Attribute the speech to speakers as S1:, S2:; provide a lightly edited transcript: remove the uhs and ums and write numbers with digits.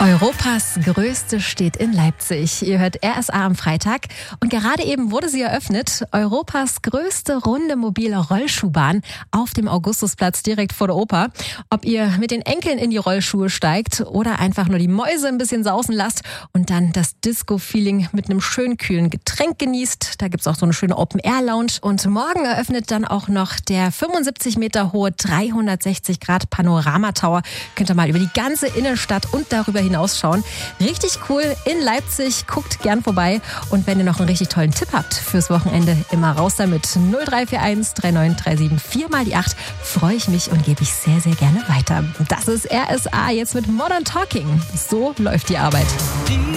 S1: Europas größte steht in Leipzig. Ihr hört RSA am Freitag und gerade eben wurde sie eröffnet. Europas größte runde mobile Rollschuhbahn auf dem Augustusplatz direkt vor der Oper. Ob ihr mit den Enkeln in die Rollschuhe steigt oder einfach nur die Mäuse ein bisschen sausen lasst und dann das Disco-Feeling mit einem schönen kühlen Getränk genießt. Da gibt's auch so eine schöne Open-Air-Lounge. Und morgen eröffnet dann auch noch der 75 Meter hohe 360-Grad-Panorama-Tower. Könnt ihr mal über die ganze Innenstadt und darüber hinausschauen. Richtig cool in Leipzig. Guckt gern vorbei. Und wenn ihr noch einen richtig tollen Tipp habt fürs Wochenende, immer raus damit. 0341 3937 4 mal die 8. Freue ich mich und gebe ich sehr, sehr gerne weiter. Das ist RSA jetzt mit Modern Talking. So läuft die Arbeit.